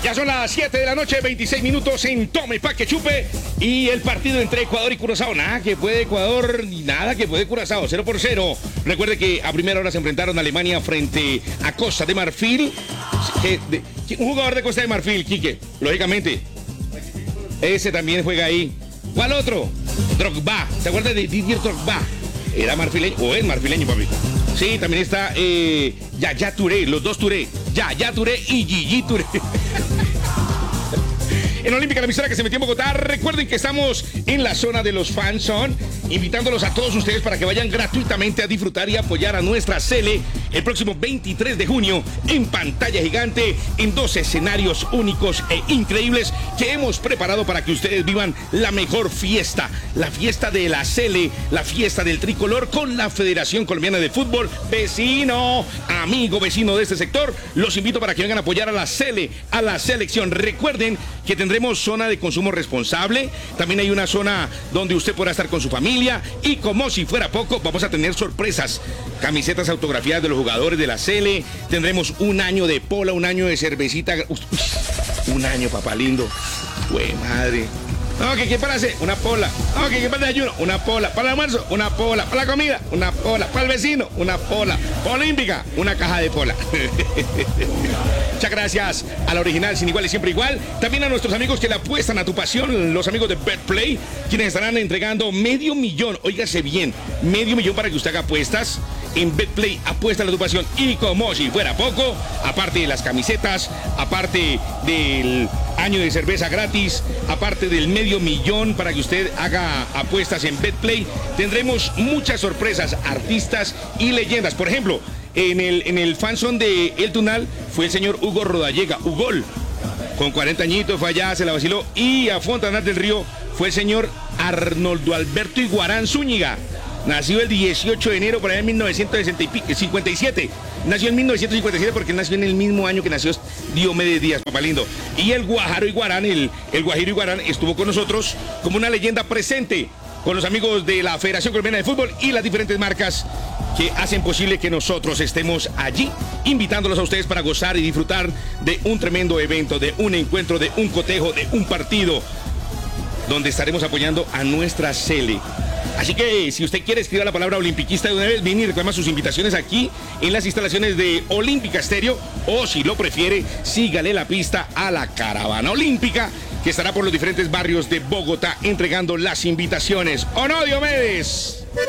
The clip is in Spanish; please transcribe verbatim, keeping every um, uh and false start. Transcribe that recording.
Ya son las siete de la noche, veintiséis minutos en Tome Pa' que Chupe. Y el partido entre Ecuador y Curazao. Nada que puede Ecuador, ni nada que puede Curazao. Cero por cero. Recuerde que a primera hora se enfrentaron a Alemania frente a Costa de Marfil. Que de, un jugador de Costa de Marfil, Quique, lógicamente. Ese también juega ahí. ¿Cuál otro? Drogba. ¿Te acuerdas de Didier Drogba? Era marfileño, o es marfileño, papi. Sí, también está eh, Yaya Touré, los dos Touré. Yaya Touré y Gigi Touré. En Olímpica, la emisora que se metió en Bogotá. Recuerden que estamos en la zona de los fans zone, invitándolos a todos ustedes para que vayan gratuitamente a disfrutar y apoyar a nuestra Sele el próximo veintitrés de junio en pantalla gigante, en dos escenarios únicos e increíbles que hemos preparado para que ustedes vivan la mejor fiesta, la fiesta de la Sele, la fiesta del tricolor con la Federación Colombiana de Fútbol. Vecino, amigo, vecino de este sector, los invito para que vengan a apoyar a la Sele, a la selección. Recuerden que tendremos zona de consumo responsable, también hay una zona donde usted podrá estar con su familia y, como si fuera poco, vamos a tener sorpresas, camisetas autografiadas de los jugadores de la Sele, tendremos un año de pola, un año de cervecita, uy, un año, papá lindo, güey, madre. Ok, ¿qué para hacer? Una pola. Ok, ¿qué para el ayuno? Una pola. Para el almuerzo, una pola. Para la comida, una pola. Para el vecino, una pola. Olímpica, una caja de pola. Muchas gracias a la original, sin igual y siempre igual. También a nuestros amigos que le apuestan a tu pasión, los amigos de BetPlay, quienes estarán entregando medio millón, óigase bien, medio millón para que usted haga apuestas. En BetPlay, apuesta a tu pasión. Y como si fuera poco, aparte de las camisetas, aparte del año de cerveza gratis, aparte del medio millón para que usted haga apuestas en BetPlay, tendremos muchas sorpresas, artistas y leyendas. Por ejemplo, en el, en el fanzone de El Tunal fue el señor Hugo Rodallega, Hugol, con cuarenta añitos, fue allá, se la vaciló. Y a Fontanar del Río fue el señor Arnoldo Alberto Iguarán Zúñiga. Nació el dieciocho de enero por allá en mil novecientos cincuenta y siete. Nació en mil novecientos cincuenta y siete porque él nació en el mismo año que nació Diomedes Díaz, papá lindo. Y el Guajaro Iguarán, el, el Guajiro Iguarán, estuvo con nosotros como una leyenda presente con los amigos de la Federación Colombiana de Fútbol y las diferentes marcas que hacen posible que nosotros estemos allí, invitándolos a ustedes para gozar y disfrutar de un tremendo evento, de un encuentro, de un cotejo, de un partido, donde estaremos apoyando a nuestra Sele. Así que si usted quiere escribir la palabra olimpiquista de una vez, viene y reclama sus invitaciones aquí en las instalaciones de Olímpica Estéreo, o si lo prefiere, sígale la pista a la Caravana Olímpica, que estará por los diferentes barrios de Bogotá entregando las invitaciones. ¿O no, Diomedes?